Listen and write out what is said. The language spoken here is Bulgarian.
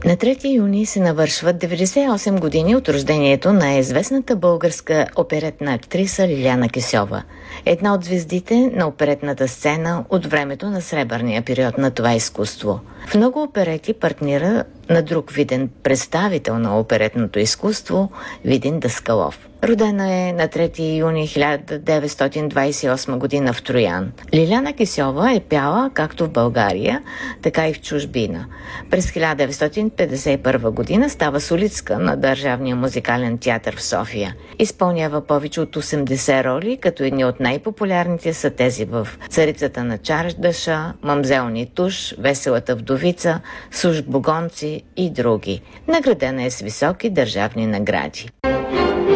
На 3 юни се навършват 98 години от рождението на известната българска оперетна актриса Лиляна Кисьова, една от звездите на оперетната сцена от времето на сребърния период на това изкуство. В много оперети партнира на друг виден представител на оперетното изкуство Видин Даскалов. Родена е на 3 юни 1928 година в Троян. Лиляна Кисьова е пяла както в България, така и в чужбина. През 1951 година става солистка на Държавния музикален театър в София. Изпълнява повече от 80 роли, като едни от най-популярните са тези в Царицата на чардаша, Мамзел Нитуш, Веселата вдовица, Службогонци и други. Наградена е с високи държавни награди.